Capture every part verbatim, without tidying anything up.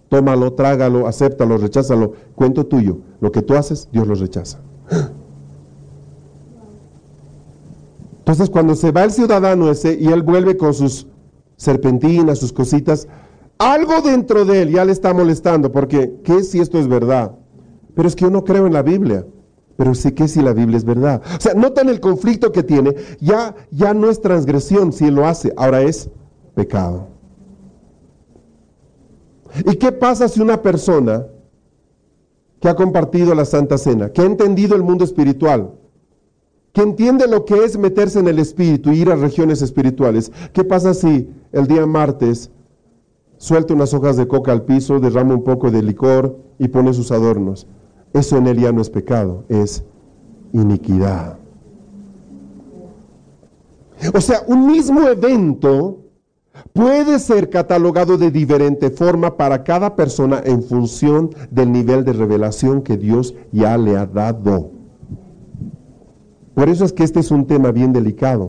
tómalo, trágalo, acéptalo, recházalo, cuento tuyo. Lo que tú haces, Dios lo rechaza. Entonces, cuando se va el ciudadano ese y él vuelve con sus serpentinas, sus cositas, algo dentro de él ya le está molestando, porque ¿qué si esto es verdad? Pero es que yo no creo en la Biblia. Pero sí que si la Biblia es verdad. O sea, notan el conflicto que tiene. Ya, ya no es transgresión si él lo hace, ahora es pecado. ¿Y qué pasa si una persona que ha compartido la Santa Cena, que ha entendido el mundo espiritual, que entiende lo que es meterse en el espíritu y ir a regiones espirituales, qué pasa si el día martes suelta unas hojas de coca al piso, derrama un poco de licor y pone sus adornos? Eso en él ya no es pecado, es iniquidad. O sea, un mismo evento puede ser catalogado de diferente forma para cada persona en función del nivel de revelación que Dios ya le ha dado. Por eso es que este es un tema bien delicado.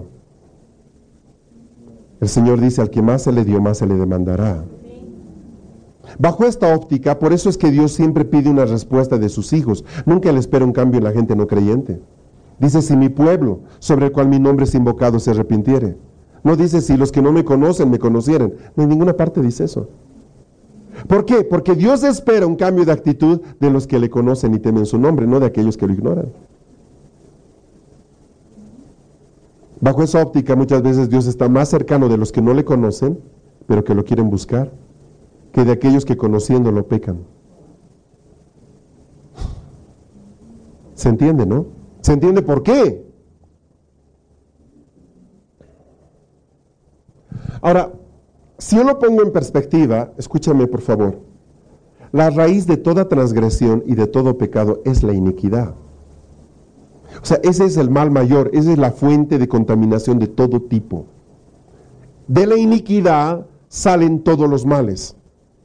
El Señor dice, al que más se le dio, más se le demandará. Bajo esta óptica, por eso es que Dios siempre pide una respuesta de sus hijos. Nunca le espera un cambio en la gente no creyente. Dice, si mi pueblo, sobre el cual mi nombre es invocado, se arrepintiere. No dice, si los que no me conocen me conocieren. No, en ninguna parte dice eso. ¿Por qué? Porque Dios espera un cambio de actitud de los que le conocen y temen su nombre, no de aquellos que lo ignoran. Bajo esa óptica, muchas veces Dios está más cercano de los que no le conocen, pero que lo quieren buscar, que de aquellos que conociéndolo pecan. ¿Se entiende, no? ¿Se entiende por qué? Ahora, si yo lo pongo en perspectiva, escúchame por favor, la raíz de toda transgresión y de todo pecado es la iniquidad. O sea, ese es el mal mayor, esa es la fuente de contaminación de todo tipo. De la iniquidad salen todos los males.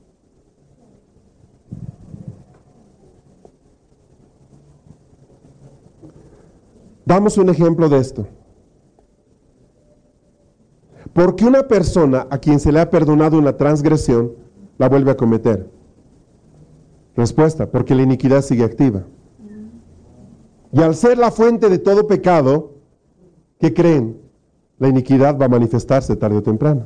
Damos un ejemplo de esto. ¿Por qué una persona a quien se le ha perdonado una transgresión la vuelve a cometer? Respuesta, porque la iniquidad sigue activa. Y al ser la fuente de todo pecado, ¿qué creen? La iniquidad va a manifestarse tarde o temprano.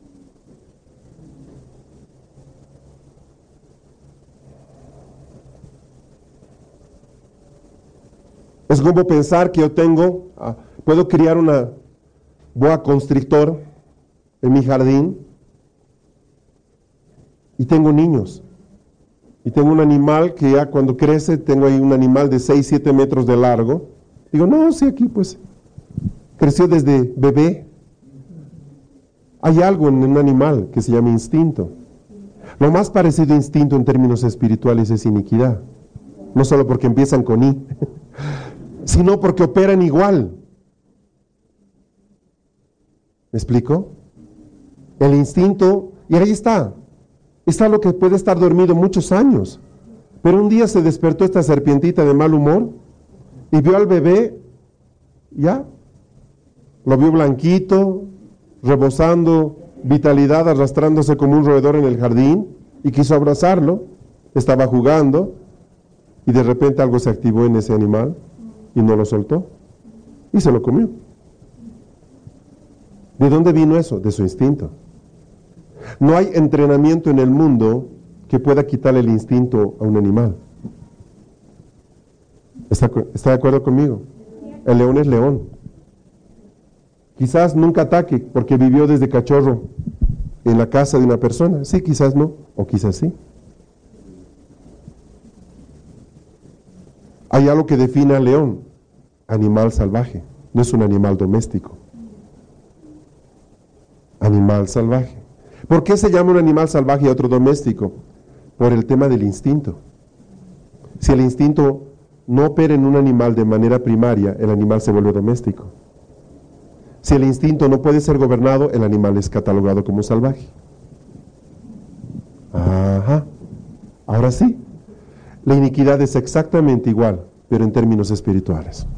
Es como pensar que yo tengo, ah, puedo criar una boa constrictor en mi jardín y tengo niños. Y tengo un animal que ya cuando crece, tengo ahí un animal de seis, siete metros de largo. Digo, no, sí, aquí pues creció desde bebé. Hay algo en un animal que se llama instinto. Lo más parecido a instinto en términos espirituales es iniquidad. No solo porque empiezan con I, sino porque operan igual. ¿Me explico? El instinto, y ahí está. Está lo que puede estar dormido muchos años. Pero un día se despertó esta serpientita de mal humor y vio al bebé, ya, lo vio blanquito, rebosando vitalidad, arrastrándose como un roedor en el jardín, y quiso abrazarlo. Estaba jugando y de repente algo se activó en ese animal y no lo soltó y se lo comió. ¿De dónde vino eso? De su instinto. No hay entrenamiento en el mundo que pueda quitarle el instinto a un animal. ¿Está, está de acuerdo conmigo? El león es león. Quizás nunca ataque porque vivió desde cachorro en la casa de una persona. Sí, quizás no, o quizás sí. Hay algo que define al león: animal salvaje, no es un animal doméstico. Animal salvaje. ¿Por qué se llama un animal salvaje y otro doméstico? Por el tema del instinto. Si el instinto no opera en un animal de manera primaria, el animal se vuelve doméstico. Si el instinto no puede ser gobernado, el animal es catalogado como salvaje. Ajá. Ahora sí, la iniquidad es exactamente igual, pero en términos espirituales.